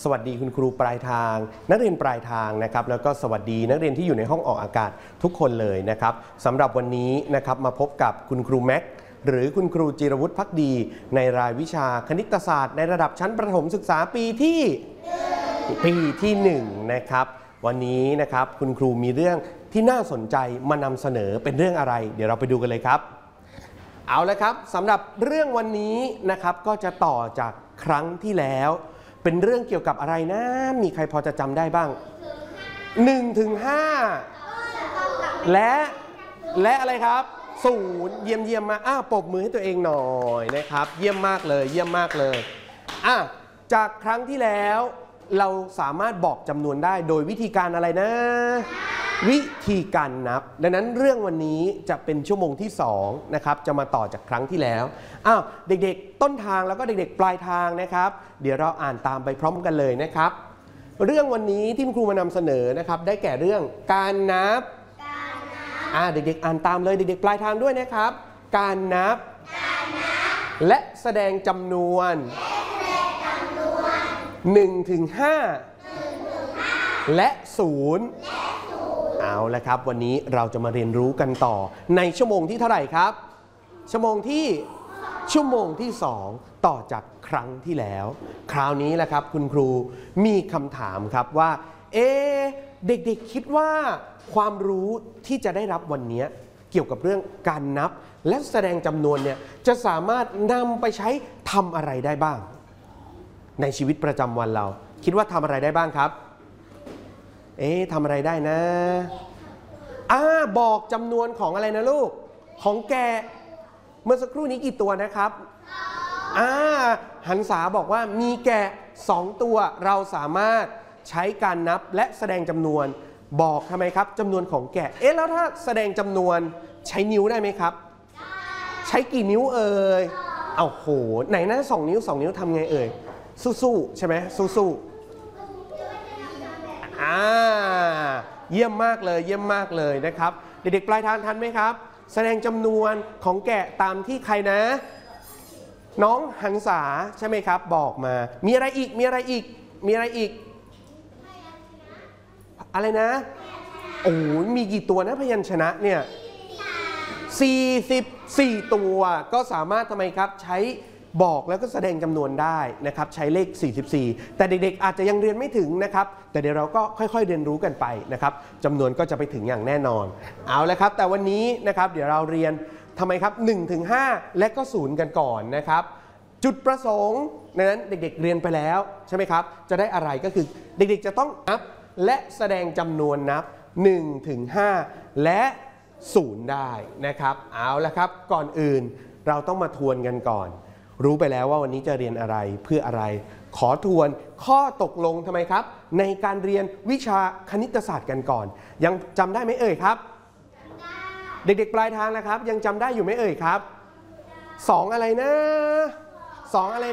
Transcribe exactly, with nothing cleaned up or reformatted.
สวัสดีคุณครูปลายทางนักเรียนปลายทางนะครับแล้วก็สวัสดีนักเรียนที่อยู่ในห้องออกอากาศทุกคนเลยนะครับสำหรับวันนี้นะครับมาพบกับคุณครูแม็กหรือคุณครูจิรวุฒิภักดีในรายวิชาคณิตศาสตร์ในระดับชั้นประถมศึกษาปีที่ปีที่หนึ่งนะครับวันนี้นะครับคุณครูมีเรื่องที่น่าสนใจมานำเสนอเป็นเรื่องอะไรเดี๋ยวเราไปดูกันเลยครับเอาละครับสำหรับเรื่องวันนี้นะครับก็จะต่อจากครั้งที่แล้วเป็นเรื่องเกี่ยวกับอะไรนะมีใครพอจะจำได้บ้างหนึ่งถึงห้าและและอะไรครับศูนย์เยี่ยมเยี่ยมมาอ้าวปรบมือให้ตัวเองหน่อยนะครับเยี่ยมมากเลยเยี่ยมมากเลยอ่ะจากครั้งที่แล้วเราสามารถบอกจำนวนได้โดยวิธีการอะไรนะวิธีการนับดังนั้นเรื่องวันนี้จะเป็นชั่วโมงที่สองนะครับจะมาต่อจากครั้งที่แล้วอ้าวเด็กๆต้นทางแล้วก็เด็กๆปลายทางนะครับเดี๋ยวเราอ่านตามไปพร้อมกันเลยนะครับเรื่องวันนี้ที่ครูมานำเสนอนะครับได้แก่เรื่องการนับอ่าเด็กๆอ่านตามเลยเด็กๆปลายทางด้วยนะครับการนับและแสดงจำนวนหนึ่งถึงห้าและศูนย์เอาละครับวันนี้เราจะมาเรียนรู้กันต่อในชั่วโมงที่เท่าไหร่ครับชั่วโมงที่ชั่วโมงที่สองต่อจากครั้งที่แล้วคราวนี้แหละครับคุณครูมีคำถามครับว่าเอ๊ะเด็กๆคิดว่าความรู้ที่จะได้รับวันนี้เกี่ยวกับเรื่องการนับและแสดงจำนวนเนี่ยจะสามารถนำไปใช้ทำอะไรได้บ้างในชีวิตประจำวันเราคิดว่าทำอะไรได้บ้างครับเอ๊ะทำอะไรได้นะอ่าบอกจำนวนของอะไรนะลูกของแกะเมื่อสักครู่นี้กี่ตัวนะครับอ่าหันษาบอกว่ามีแกะสองตัวเราสามารถใช้การนับและแสดงจำนวนบอกทำไมครับจำนวนของแกะเอ๊ะแล้วถ้าแสดงจำนวนใช้นิ้วได้ไหมครับใช้กี่นิ้วเอ่ยเอาโหไหนนะสองนิ้วสองนิ้วทำไงเอ่ยสู้ๆใช่ไหมสู้ๆอ่าเยี่ยมมากเลยเยี่ยมมากเลยนะครับเด็กๆปลายทางทันไหมครับแสดงจำนวนของแกะตามที่ใครนะน้องหันษาใช่ไหมครับบอกมามีอะไรอีกมีอะไรอีกมีอะไรอีกอะไรนะโอ้มีกี่ตัวนะพยัญชนะเนี่ยสี่สิบสี่ตัวก็สามารถทำไมครับใช้บอกแล้วก็แสดงจำนวนได้นะครับใช้เลขสี่สิบสี่แต่เด็กๆอาจจะยังเรียนไม่ถึงนะครับแต่เดี๋ยวเราก็ค่อยๆเรียนรู้กันไปนะครับจำนวนก็จะไปถึงอย่างแน่นอนเอาละครับแต่วันนี้นะครับเดี๋ยวเราเรียนทำไมครับหนึ่งถึงห้าและก็ศูนย์กันก่อนนะครับจุดประสงค์นั้นเด็กๆเรียนไปแล้วใช่ไหมครับจะได้อะไรก็คือเด็กๆจะต้องนับและแสดงจำนวนนับหนึ่งถึงห้าและศูนย์ได้นะครับเอาละครับก่อนอื่นเราต้องมาทวนกันก่อนรู้ไปแล้วว่าวันนี้จะเรียนอะไรเพื่ออะไรขอทวนข้อตกลงทำไมครับในการเรียนวิชาคณิตศาสตร์กันก่อนยังจำได้ไหมเอ่ยครับเด็กๆปลายทางนะครับยังจำได้อยู่ไหมเอ่ยครับสองอะไรนะสองอะไร